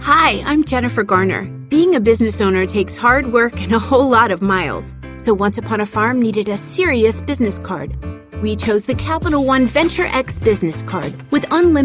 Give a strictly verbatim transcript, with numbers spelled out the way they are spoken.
Hi, I'm Jennifer Garner. Being a business owner takes hard work and a whole lot of miles. So Once Upon a Farm needed a serious business card. We chose the Capital One Venture X business card with unlimited